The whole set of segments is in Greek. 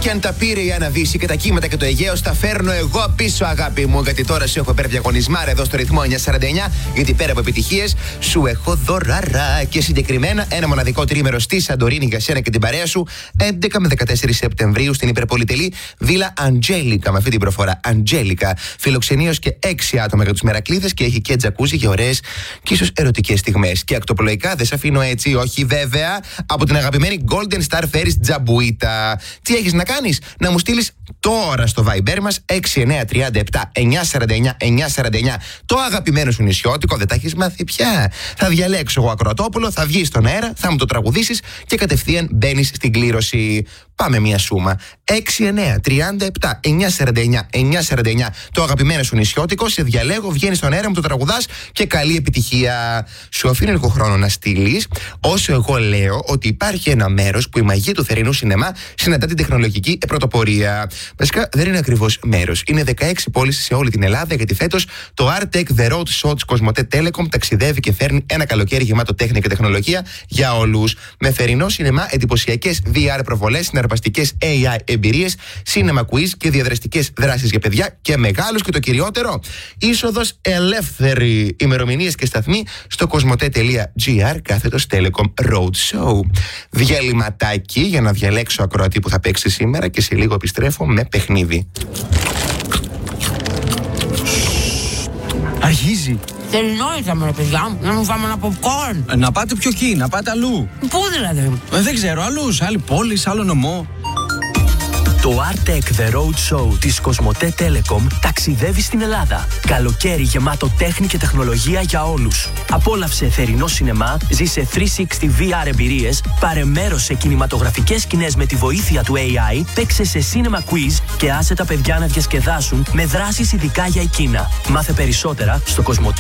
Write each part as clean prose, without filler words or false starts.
κι αν τα πήρε η Αναβίση και τα κύματα και το Αιγαίο, τα φέρνω εγώ πίσω, αγάπη μου. Γιατί τώρα σου έχω υπερδιαγωνισμάρα εδώ στο ρυθμό 949. Γιατί πέρα από επιτυχίες, σου έχω δωράρα. Και συγκεκριμένα ένα μοναδικό τρίμερο στη Σαντορίνη για σένα και την παρέα σου, 11 με 14 Σεπτεμβρίου στην υπερπολιτελή Βίλα Αντζέλικα. Με αυτή την προφορά, Αντζέλικα. Φιλοξενίως και 6 άτομα για τους μερακλείδες και έχει και τζακούζι για ωραίες και ίσως ερωτικές στιγμές. Και ακτοπλοϊκά δεν σε αφήνω έτσι, όχι βέβαια, από την αγαπημένη Golden Star Ferries Τζαμπουίτα. Τι έχεις να κάνεις? Να μου στείλεις τώρα στο Viber μας 6937 949 949 το αγαπημένο σου νησιώτικο. Δεν τα έχεις μάθει πια? Θα διαλέξω εγώ Ακροατόπουλο, θα βγεις στον αέρα, θα μου το τραγουδήσεις και κατευθείαν μπαίνεις στην κλήρωση. Πάμε μια σούμα. 6937 949 949 το αγαπημένο σου νησιώτικο. Σε διαλέγω, βγαίνεις στον αέρα, μου το τραγουδάς και καλή επιτυχία. Σου αφήνω λίγο χρόνο να στείλεις όσο εγώ λέω ότι υπάρχει ένα μέρος που η μαγεία του θερινού σινεμά συναντά την τεχνολογική πρωτοπορία. Βασικά δεν είναι ακριβώς μέρος. Είναι 16 πόλεις σε όλη την Ελλάδα, γιατί φέτος το Art Tech The Road Show της Κοσμοτέ Telecom ταξιδεύει και φέρνει ένα καλοκαίρι γεμάτο τέχνη και τεχνολογία για όλους. Με θερινό σινεμά, εντυπωσιακές VR προβολές, συναρπαστικές AI εμπειρίες, cinema quiz και διαδραστικές δράσεις για παιδιά και μεγάλους. Και το κυριότερο, είσοδος ελεύθερη. Ημερομηνίες και σταθμοί στο κοσμοτέ.gr/Telecom Road Show. Διαλυματάκι για να διαλέξω ακροατή που θα παίξει σήμερα και σε λίγο επιστρέφω με παιχνίδι. Αρχίζει. Θερινό ήρθαμε, ρε παιδιά. Να μου φάμε ένα popcorn. Να πάτε πιο εκεί, να πάτε αλλού. Πού δηλαδή? Δεν ξέρω, αλλού, σε άλλη πόλη, σε άλλο νομό. Το Art Tech The Road Show της Κοσμοτέ Telecom ταξιδεύει στην Ελλάδα. Καλοκαίρι γεμάτο τέχνη και τεχνολογία για όλους. Απόλαυσε θερινό σινεμά, ζήσε 360 VR εμπειρίες, πάρε μέρος σε κινηματογραφικές σκηνές με τη βοήθεια του AI, παίξε σε cinema quiz και άσε τα παιδιά να διασκεδάσουν με δράσεις ειδικά για εκείνα. Μάθε περισσότερα στο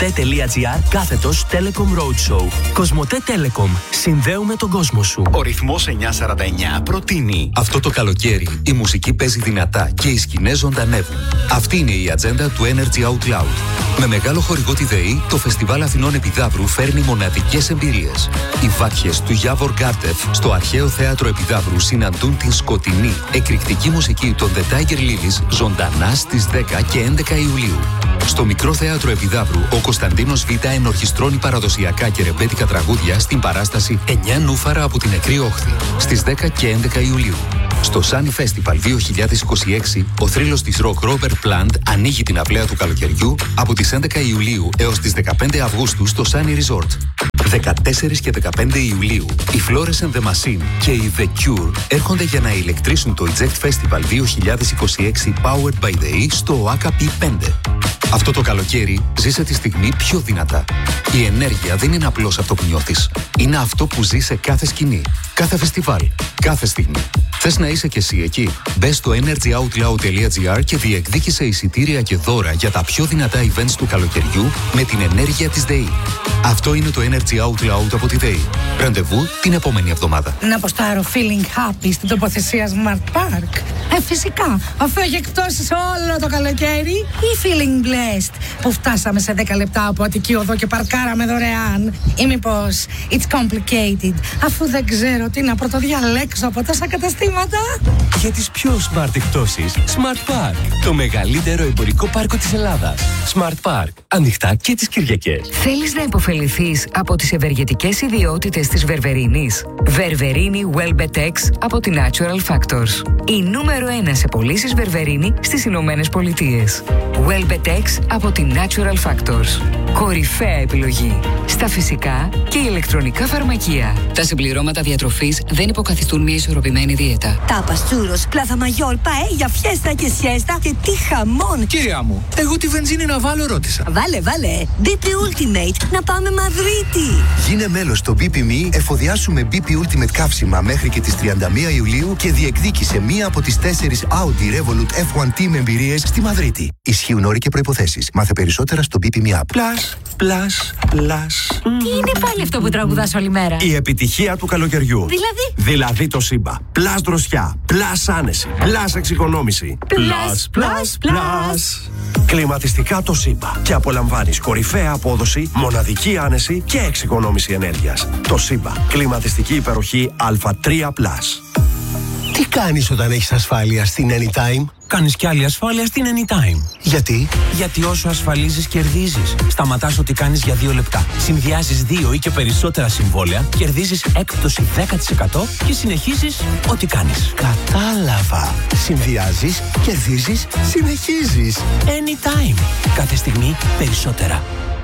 κοσμοτέ.gr/Telecom Road Show. Κοσμοτέ Telecom. Συνδέουμε τον κόσμο σου. Ο ρυθμός 949 προτείνει αυτό το καλοκαίρι η μουσική παίζει δυνατά και οι σκηνές ζωντανεύουν. Αυτή είναι η ατζέντα του Energy Out Loud. Με μεγάλο χορηγό τη ΔΕΗ, το Φεστιβάλ Αθηνών Επιδαύρου φέρνει μοναδικές εμπειρίες. Οι βάτιες του Γιάβορ Γκάρτεφ στο αρχαίο θέατρο Επιδαύρου συναντούν την σκοτεινή, εκρηκτική μουσική των The Tiger Lilies ζωντανά στις 10 και 11 Ιουλίου. Στο μικρό θέατρο Επιδαύρου, ο Κωνσταντίνος Β ενορχιστρώνει παραδοσιακά και ρεμπέτικα τραγούδια στην παράσταση 9 νούφαρα από την νεκρή όχθη στις 10 και 11 Ιουλίου. Στο Sunny Festival 2026, ο θρύλος της rock Robert Plant ανοίγει την αυλαία του καλοκαιριού από τις 11 Ιουλίου έως τις 15 Αυγούστου στο Sunny Resort. 14 και 15 Ιουλίου, οι Flores and the Machine και οι The Cure έρχονται για να ηλεκτρήσουν το Eject Festival 2026 Powered by the E στο AKP 5. Αυτό το καλοκαίρι ζήσε τη στιγμή πιο δυνατά. Η ενέργεια δεν είναι απλώς αυτό που νιώθεις. Είναι αυτό που ζει σε κάθε σκηνή, κάθε φεστιβάλ, κάθε στιγμή. Θες να είσαι κι εσύ εκεί? Μπες στο energyoutloud.gr και διεκδίκησε εισιτήρια και δώρα για τα πιο δυνατά events του καλοκαιριού με την ενέργεια της ΔΕΗ. Αυτό είναι το Energy Out Loud από τη ΔΕΗ. Ραντεβού την επόμενη εβδομάδα. Να αποστάρω feeling happy στην τοποθεσία Smart Park. Φυσικά, αφού έχει εκπτώσεις όλο το καλοκαίρι, ή feeling blessed που φτάσαμε σε 10 λεπτά από Αττική Οδό και παρκάραμε δωρεάν. Ή μήπως it's complicated, αφού δεν ξέρω τι να πρωτοδιαλέξω από τόσα καταστήματα. Για τις πιο smart εκπτώσεις, Smart Park, το μεγαλύτερο εμπορικό πάρκο της Ελλάδας. Smart Park, ανοιχτά και τις Κυριακές. Θέλεις να υποφεληθείς από τις ευεργετικές ιδιότητες της Βερβερίνης? Βερβερίνη Wellbetex από τη Natural Factors. Η νούμερο 1 σε πωλήσεις Βερβερίνη στις Ηνωμένες Πολιτείες. Wellbetex από τη Natural Factors. Κορυφαία επιλογή στα φυσικά και ηλεκτρονικά φαρμακεία. Τα συμπληρώματα διατροφής δεν υποκαθιστούν μια ισορροπημένη δίαιτα. Τάπας, τσούρος, κλάθαμα-γιόλ, παέλια, φιέστα και σιέστα και τι χαμόν. Κυρία μου, εγώ τη βενζίνη να βάλω ρώτησα. Βάλε. BP Ultimate, να πάμε Μαδρίτη. Γίνε μέλος στο BP.me, εφοδιάσου με BP Ultimate καύσιμα μέχρι και τις 31 Ιουλίου και διεκδίκησε μία από τις 4 Audi Revolut F1 Team εμπειρίες στη Μαδρίτη. Ισχύουν όροι και προϋποθέσεις. Μάθε περισσότερα στο BP.me app. Plus. Τι είναι πάλι αυτό που τραγουδάς όλη μέρα? Η επιτυχία του καλοκαιριού. Δηλαδή το Σύμπα. Plus δροσιά. Plus άνεση. Plus εξοικονόμηση. Plus. Κλιματιστικά το Σύμπα. Και απολαμβάνεις κορυφαία απόδοση, μοναδική άνεση και εξοικονόμηση ενέργειας. Το Σύμπα. Κλιματιστική υπεροχή Α3+. Τι κάνεις όταν έχεις ασφάλεια στην Anytime? Κάνεις κι άλλη ασφάλεια στην Anytime. Γιατί? Γιατί όσο ασφαλίζεις, κερδίζεις. Σταματάς ό,τι κάνεις για 2 λεπτά. Συνδυάζεις 2 ή και περισσότερα συμβόλαια, κερδίζεις έκπτωση 10% και συνεχίζεις ό,τι κάνεις. Κατάλαβα. Συνδυάζεις, κερδίζεις, συνεχίζεις. Anytime. Κάθε στιγμή περισσότερα.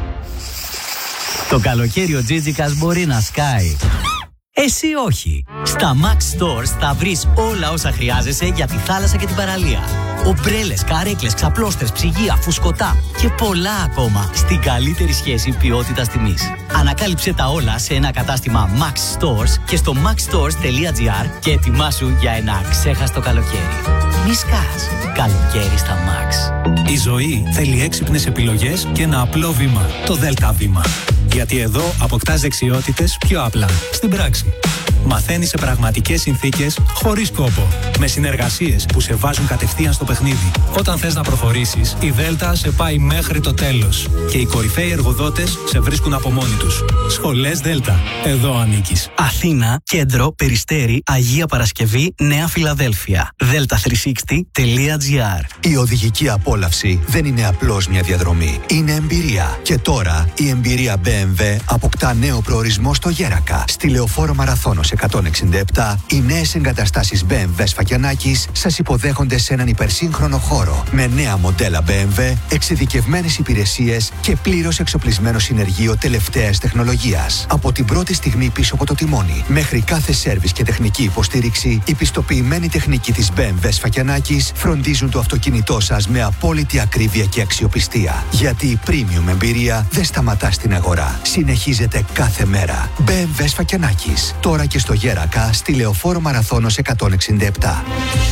Το καλοκαίρι ο Τζίτζικας μπορεί να σκάει. Εσύ όχι. Στα Max Stores θα βρεις όλα όσα χρειάζεσαι για τη θάλασσα και την παραλία. Ομπρέλες, καρέκλες, ξαπλώστρες, ψυγεία, φουσκωτά και πολλά ακόμα στην καλύτερη σχέση ποιότητας τιμής. Ανακάλυψε τα όλα σε ένα κατάστημα Max Stores και στο maxstores.gr και ετοιμάσου για ένα ξέχαστο καλοκαίρι. Μη σκάς. Καλοκαίρι στα Max. Η ζωή θέλει έξυπνες επιλογές και ένα απλό βήμα. Το ΔΕΛΤΑ βήμα. Γιατί εδώ αποκτάς δεξιότητες πιο απλά, στην πράξη. Μαθαίνεις σε πραγματικές συνθήκες, χωρίς κόπο. Με συνεργασίες που σε βάζουν κατευθείαν στο παιχνίδι. Όταν θες να προχωρήσεις, η ΔΕΛΤΑ σε πάει μέχρι το τέλος. Και οι κορυφαίοι εργοδότες σε βρίσκουν από μόνοι τους. Σχολές ΔΕΛΤΑ. Εδώ ανήκεις. Αθήνα, Κέντρο, Περιστέρι, Αγία Παρασκευή, Νέα Φιλαδέλφια. delta360.gr. Η οδηγική απόλαυση δεν είναι απλώς μια διαδρομή. Είναι εμπειρία. Και τώρα η εμπειρία BMW αποκτά νέο προορισμό στο Γέρακα. Στη Λεωφόρο Μαραθώνος 167, οι νέες εγκαταστάσεις BMW Σφακιανάκης σας υποδέχονται σε έναν υπερσύγχρονο χώρο. Με νέα μοντέλα BMW, εξειδικευμένες υπηρεσίες και πλήρως εξοπλισμένο συνεργείο τελευταίας τεχνολογίας. Από την πρώτη στιγμή πίσω από το τιμόνι, μέχρι κάθε σέρβις και τεχνική υποστήριξη, η πιστοποιημένη τεχνική της BMW Σφακιανάκης φροντίζουν το αυτοκίνητό σας με απόλυτη ακρίβεια και αξιοπιστία. Γιατί η premium εμπειρία δεν σταματά στην αγορά. Συνεχίζεται κάθε μέρα. BMW Σφακιανάκης. Τώρα και στο Γέρακα, στη Λεωφόρο Μαραθώνος 167.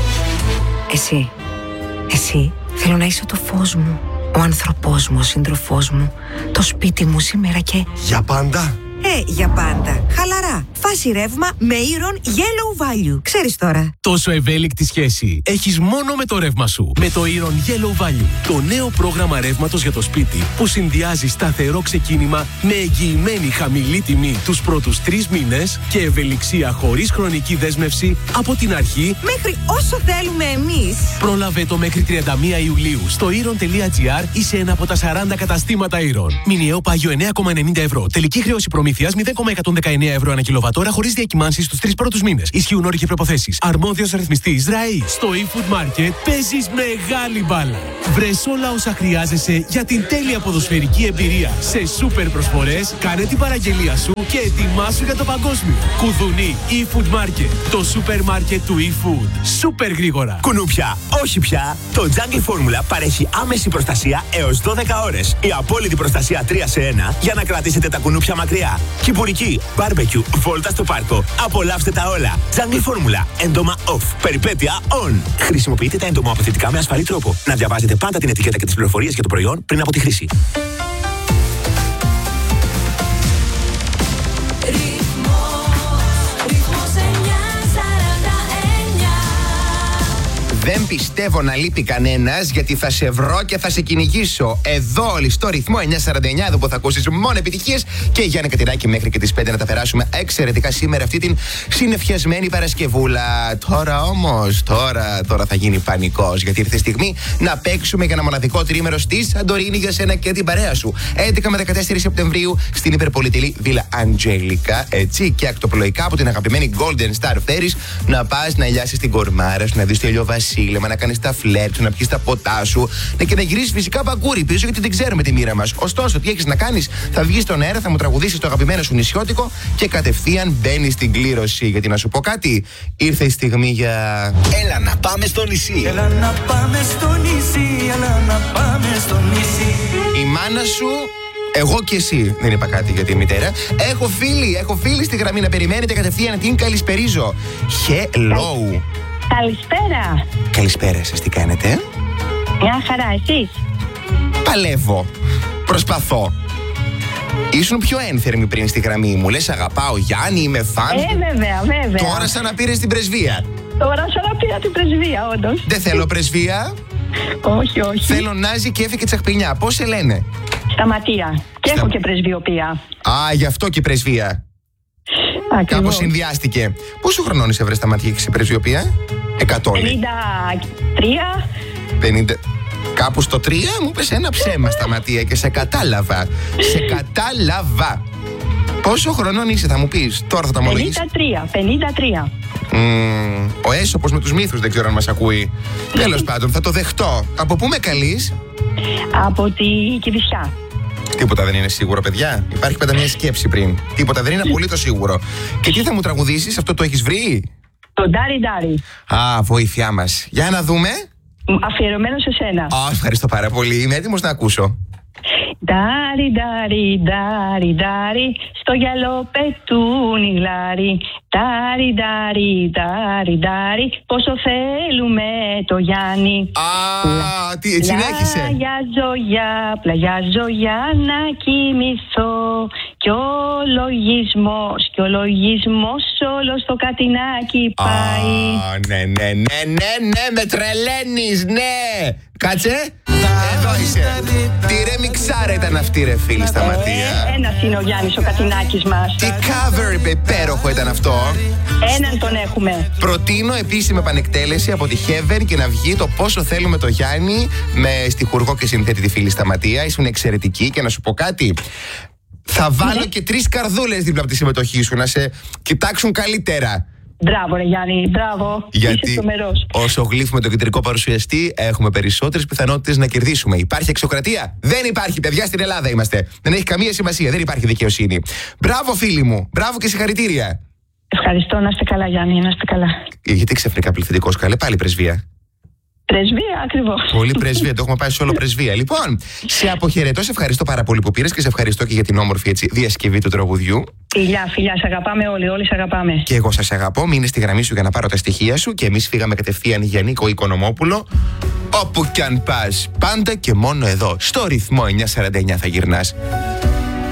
Εσύ, θέλω να είσαι το φως μου, ο άνθρωπός μου, ο σύντροφός μου, το σπίτι μου σήμερα και... Για πάντα? Για πάντα. Χαλαρά. Φάση ρεύμα με Iron Yellow Value. Ξέρεις τώρα. Τόσο ευέλικτη σχέση έχεις μόνο με το ρεύμα σου. Με το Iron Yellow Value. Το νέο πρόγραμμα ρεύματος για το σπίτι που συνδυάζει σταθερό ξεκίνημα με εγγυημένη χαμηλή τιμή τους πρώτους 3 μήνες και ευελιξία χωρίς χρονική δέσμευση από την αρχή μέχρι όσο θέλουμε εμείς. Πρόλαβε το μέχρι 31 Ιουλίου στο iron.gr ή σε ένα από τα 40 καταστήματα Iron. Μηνιαίο πάγιο 9,90 ευρώ. Τελική χρέωση προμήθειας 0,119 ευρώ ανά κιλοβατόρα χωρίς διακυμάνσεις στους 3 πρώτους μήνες. Ισχύουν όροι και προϋποθέσεις. Αρμόδιος ρυθμιστής ΡΑΗ. Στο eFood Market παίζεις μεγάλη μπάλα. Βρες όλα όσα χρειάζεσαι για την τέλεια ποδοσφαιρική εμπειρία. Σε σούπερ προσφορές, κάνε την παραγγελία σου και ετοιμάσου για το παγκόσμιο. Κουδουνί eFood Market. Το σούπερ μάρκετ του eFood. Σούπερ γρήγορα. Κουνούπια, όχι πια. Το Jungle Formula παρέχει άμεση προστασία έως 12 ώρες. Η απόλυτη προστασία 3 σε 1 για να κρατήσετε τα κουνούπια μακριά. Κυπουρική, barbecue, βόλτα στο πάρκο. Απολαύστε τα όλα. Jungle Formula. Έντομα off. Περιπέτεια on. Χρησιμοποιείτε τα εντομοαποθετικά με ασφαλή τρόπο. Να διαβάζετε πάντα την ετικέτα και τις πληροφορίες για το προϊόν πριν από τη χρήση. Δεν πιστεύω να λείπει κανένας, γιατί θα σε βρω και θα σε κυνηγήσω. Εδώ όλοι στο ρυθμό 949, εδώ που θα ακούσεις μόνο επιτυχίες. Και Γιάννη Κατηράκη μέχρι και τις 5 να τα περάσουμε εξαιρετικά σήμερα αυτή την συννεφιασμένη Παρασκευούλα. Τώρα όμως, τώρα θα γίνει πανικός, γιατί ήρθε η στιγμή να παίξουμε για ένα μοναδικό τρίμερο στη Σαντορίνη για σένα και την παρέα σου. 11 με 14 Σεπτεμβρίου στην υπερπολιτελή Βίλα Αντζέλικα. Έτσι, και ακτοπλοϊκά από την αγαπημένη Golden Star Ferries να πας να ηλιάσεις την κορμάρα σου, να δεις το ηλιοβασίλεμα, να κάνεις τα φλερτ σου, να πιεις τα ποτά σου, και να γυρίσεις φυσικά παγκούρι πίσω, γιατί δεν ξέρουμε τη μοίρα μας. Ωστόσο, τι έχεις να κάνεις? Θα βγεις στον αέρα, θα μου τραγουδήσεις το αγαπημένο σου νησιώτικο και κατευθείαν μπαίνεις στην κλήρωση. Γιατί να σου πω κάτι, ήρθε η στιγμή για. Έλα να πάμε στο νησί. Έλα να πάμε στο νησί. Έλα να πάμε στο νησί. Η μάνα σου. Εγώ και εσύ, δεν είπα κάτι για τη μητέρα. Έχω φίλη στη γραμμή να περιμένετε κατευθείαν, την καλησπερίζω. Hello. Καλησπέρα. Καλησπέρα σας, τι κάνετε? Μια χαρά, εσείς? Παλεύω. Προσπαθώ. Ήσουν πιο ένθερμη πριν στη γραμμή μου. Λες αγαπάω Γιάννη, είμαι φαν. Βέβαια. Τώρα σαν να πήρες την πρεσβεία. Τώρα σαν να πήρα την πρεσβεία, όντως. Δεν θέλω πρεσβεία. Όχι. Θέλω Νάζη, Κέφι και Τσαχπινιά. Πώς σε λένε? Σταματία. Και έχω και πρεσβειοπία. Α, γι' αυτό και πρεσβεία. Κάπως συνδυάστηκε. Πόσο χρονών είσαι, βρε, Σταματία, και σε πρεσβειοπία? 100. 53. 50. Κάπου στο 3 μου πες ένα ψέμα, Σταματία, και σε κατάλαβα. Σε κατάλαβα. Πόσο χρονών είσαι, θα μου πεις? Τώρα θα τα ομολογήσεις. 53. Ο Έσωπος με τους μύθους, δεν ξέρω αν μας ακούει. Τέλος πάντων, θα το δεχτώ. Από πού με καλείς? Από τη Κηδισιά. Τίποτα δεν είναι σίγουρο, παιδιά. Υπάρχει πάντα μια σκέψη πριν. Τίποτα δεν είναι απολύτως σίγουρο. Και τι θα μου τραγουδήσεις, αυτό το έχεις βρει? Το Ντάρι Ντάρι. Α, βοήθειά μας. Για να δούμε. Αφιερωμένο σε σένα. Ευχαριστώ πάρα πολύ. Είμαι έτοιμος να ακούσω. Ντάρι, ντάρι, ντάρι, ντάρι, στο γυαλό πετούν οι γλάρι. Ντάρι, ντάρι, ντάρι, ντάρι, πόσο θέλουμε το Γιάννη. Τι συνέχισε. Πλαγιάζω για να κοιμηθώ. Κι ο λογισμός όλο στο κατινάκι πάει. Ναι, με τρελαίνεις, ναι. Κάτσε. Εδώ είσαι. Τι ρεμιξάρα ήταν αυτή, ρε φίλη, Σταματία. Ένας είναι ο Γιάννης ο Κατινάκης μας. Τι cover υπέροχο ήταν αυτό. Έναν τον έχουμε. Προτείνω επίσημη επανεκτέλεση από τη Heaven και να βγει το πόσο θέλουμε το Γιάννη με στιχουργό και συνθέτη τη φίλη Σταματία. Ήσουν εξαιρετική και να σου πω κάτι. Θα βάλω και 3 καρδούλες δίπλα από τη συμμετοχή σου να σε κοιτάξουν καλύτερα. Μπράβο, ρε Γιάννη, μπράβο. Γιατί όσο γλύφουμε τον κεντρικό παρουσιαστή, έχουμε περισσότερες πιθανότητες να κερδίσουμε. Υπάρχει εξωκρατία? Δεν υπάρχει, παιδιά, στην Ελλάδα είμαστε. Δεν έχει καμία σημασία, δεν υπάρχει δικαιοσύνη. Μπράβο, φίλοι μου, μπράβο και συγχαρητήρια. Ευχαριστώ, να είστε καλά, Γιάννη, να είστε καλά. Γιατί ξαφνικά πληθυντικός, καλέ, πάλι πρεσβεία. Πρεσβεία, ακριβώς. Πολύ πρεσβεία, το έχουμε πάει σε όλο πρεσβεία. Λοιπόν, σε αποχαιρετώ, σε ευχαριστώ πάρα πολύ που πήρες και σε ευχαριστώ και για την όμορφη διασκευή του τραγουδιού. Φιλιά, σε αγαπάμε όλοι σε αγαπάμε. Και εγώ σας αγαπώ, μείνε στη γραμμή σου για να πάρω τα στοιχεία σου και εμείς φύγαμε κατευθείαν για Νίκο Οικονομόπουλο. Όπου κι αν πας, πάντα και μόνο εδώ, στο ρυθμό 949 θα γυρνάς.